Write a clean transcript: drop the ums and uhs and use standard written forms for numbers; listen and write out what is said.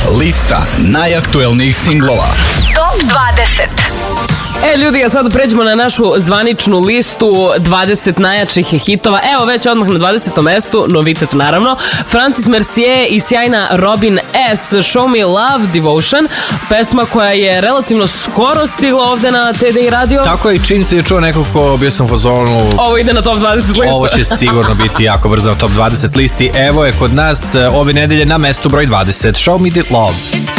Lista najaktuelnijih singlova. Top 20. Ljudi, a sad pređemo na našu zvaničnu listu 20 najjačih hitova. Evo već odmah na 20. mestu, novitet naravno, Francis Mercier i sjajna Robin S. Show Me Love Devotion, pesma koja je relativno skoro stigla ovde na TDI radio. Tako je, i čim se je čuo nekako, bio sam u fazonu. Ovo ide na top 20 listu. Ovo će sigurno biti jako brzo na top 20 listi. Evo je kod nas ove nedelje na mestu broj 20. Show Me The Love.